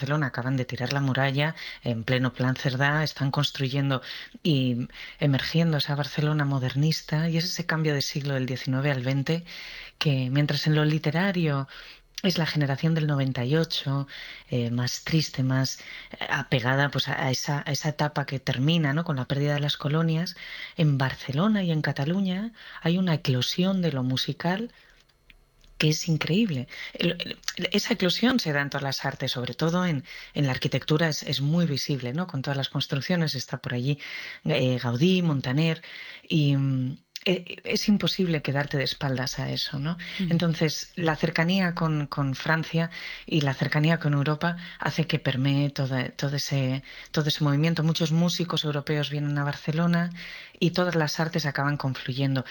Barcelona acaban de tirar la muralla en pleno plan Cerdá, están construyendo y emergiendo esa Barcelona modernista y es ese cambio de siglo del XIX al XX que mientras en lo literario es la generación del 98, más triste, más apegada pues, a esa etapa que termina, ¿no? Con la pérdida de las colonias. En Barcelona y en Cataluña hay una eclosión de lo musical que es increíble. Esa eclosión se da en todas las artes, sobre todo en la arquitectura es muy visible, ¿no? Con todas las construcciones está por allí Gaudí, Montaner y es imposible quedarte de espaldas a eso, ¿no? Mm. Entonces, la cercanía con Francia y la cercanía con Europa hace que permee todo ese movimiento. Muchos músicos europeos vienen a Barcelona y todas las artes acaban confluyendo.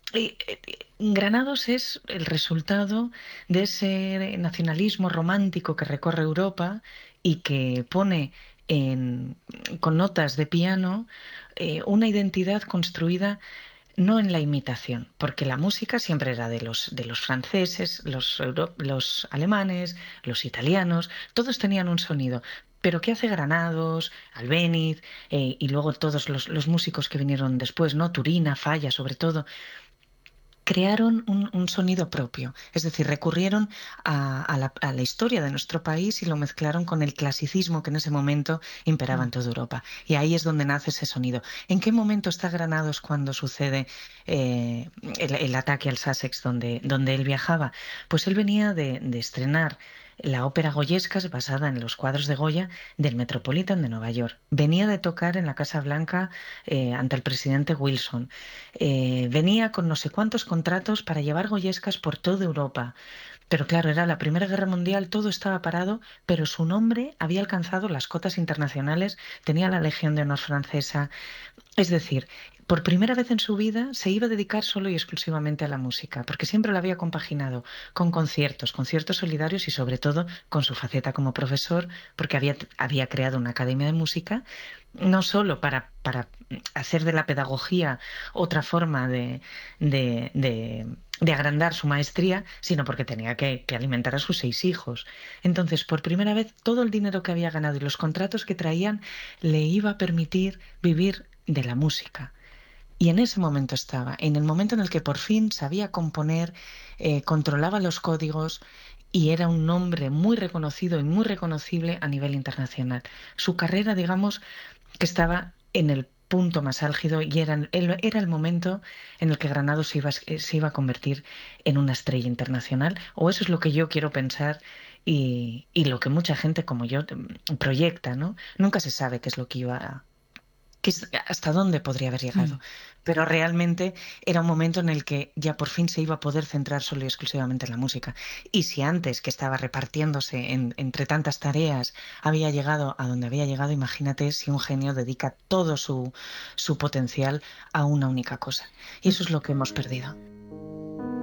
Granados es el resultado de ese nacionalismo romántico que recorre Europa y que pone en- con notas de piano una identidad construida no en la imitación, porque la música siempre era de los franceses, los alemanes, los italianos, todos tenían un sonido. Pero ¿qué hace Granados, Albéniz y luego todos los músicos que vinieron después, ¿no? Turina, Falla, sobre todo crearon un sonido propio, es decir, recurrieron a la historia de nuestro país y lo mezclaron con el clasicismo que en ese momento imperaba Mm. en toda Europa. Y ahí es donde nace ese sonido. ¿En qué momento está Granados cuando sucede el ataque al Sussex donde él viajaba? Pues él venía de estrenar la ópera Goyescas basada en los cuadros de Goya del Metropolitan de Nueva York. Venía de tocar en la Casa Blanca ante el presidente Wilson. Venía con no sé cuántos contratos para llevar Goyescas por toda Europa. Pero claro, era la Primera Guerra Mundial, todo estaba parado, pero su nombre había alcanzado las cotas internacionales, tenía la Legión de Honor francesa, es decir, por primera vez en su vida se iba a dedicar solo y exclusivamente a la música, porque siempre la había compaginado con conciertos, conciertos solidarios y sobre todo con su faceta como profesor, porque había creado una academia de música, no solo para hacer de la pedagogía otra forma de agrandar su maestría, sino porque tenía que alimentar a sus 6 hijos. Entonces, por primera vez, todo el dinero que había ganado y los contratos que traían le iba a permitir vivir de la música. Y en ese momento estaba, en el momento en el que por fin sabía componer, controlaba los códigos y era un nombre muy reconocido y muy reconocible a nivel internacional. Su carrera, digamos, que estaba en el punto más álgido y era el momento en el que Granados se iba a convertir en una estrella internacional, o eso es lo que yo quiero pensar y lo que mucha gente como yo proyecta, ¿no? Nunca se sabe qué es lo que hasta dónde podría haber llegado. Mm. Pero realmente era un momento en el que ya por fin se iba a poder centrar solo y exclusivamente en la música. Y si antes, que estaba repartiéndose entre tantas tareas, había llegado a donde había llegado, imagínate si un genio dedica todo su potencial a una única cosa. Y eso es lo que hemos perdido.